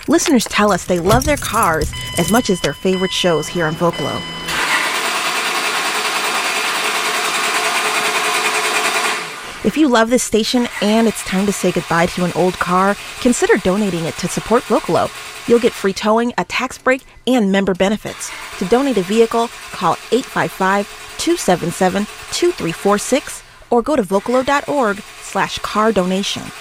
Listeners tell us they love their cars as much as their favorite shows here on Vocalo. If you love this station and it's time to say goodbye to an old car, consider donating it to support Vocalo. You'll get free towing, a tax break, and member benefits. To donate a vehicle, call 855-277-2346 or go to vocalo.org/car donation.